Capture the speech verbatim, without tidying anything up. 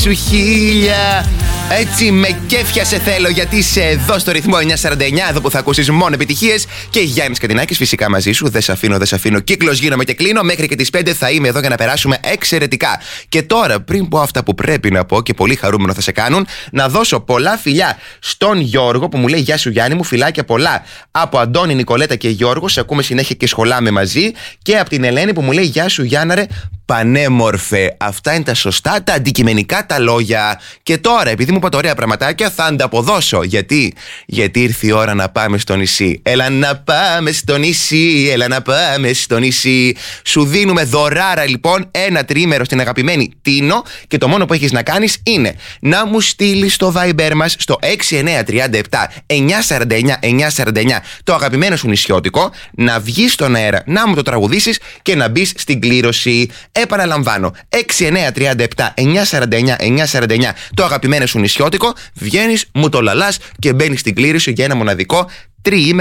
σου χίλια. Έτσι με κέφια σε θέλω, γιατί είσαι εδώ στο ρυθμό εννιακόσια σαράντα εννιά, εδώ που θα ακούσεις μόνο επιτυχίες. Και Γιάννης Κατινάκης φυσικά μαζί σου. Δεν σε αφήνω, δεν σε αφήνω. Κύκλος γίνομαι και κλείνω. Μέχρι και τις πέντε θα είμαι εδώ για να περάσουμε εξαιρετικά. Και τώρα, πριν πω αυτά που πρέπει να πω και πολύ χαρούμενο θα σε κάνουν, να δώσω πολλά φιλιά στον Γιώργο που μου λέει: Γεια σου Γιάννη μου, φιλάκια πολλά από Αντώνη, Νικολέτα και Γιώργο. Σε ακούμε συνέχεια και σχολάμε μαζί. Και από την Ελένη που μου λέει: Γεια σου Γιάννα, ρε πανέμορφε. Αυτά είναι τα σωστά, τα αντικειμενικά τα λόγια. Και τώρα, επειδή μου είπατε ωραία πραγματάκια, θα ανταποδώσω. Γιατί? Γιατί ήρθε η ώρα να πάμε στο νησί. Έλα να πάμε στο νησί, έλα να πάμε στο νησί. Σου δίνουμε δωράρα λοιπόν ένα τριήμερο στην αγαπημένη Τίνο. Και το μόνο που έχεις να κάνεις είναι να μου στείλεις στο Viber μας στο έξι εννιά τρία επτά εννιακόσια σαράντα εννιά εννιακόσια σαράντα εννιά το αγαπημένο σου νησιώτικο, να βγεις στον αέρα, να μου το τραγουδήσεις και να μπεις στην κλήρωση. Επαναλαμβάνω, έξι εννιά τρία επτά εννιακόσια σαράντα εννιά εννιακόσια σαράντα εννιά το αγαπημένο σου νησιώτικο, βγαίνεις, μου το λαλάς και μπαίνεις στην κλήρωση για ένα μοναδικό τριήμερο